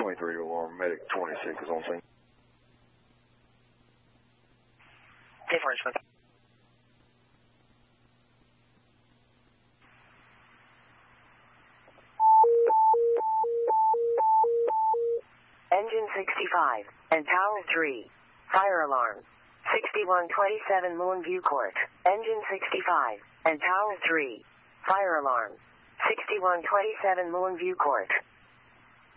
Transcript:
23 to alarm. Medic 26 is on scene. 10-4, Engine 65 and Tower 3. Fire alarm. 6127 Moonview Court. Engine 65 and Tower 3. Fire alarm. 6127 Moonview Court.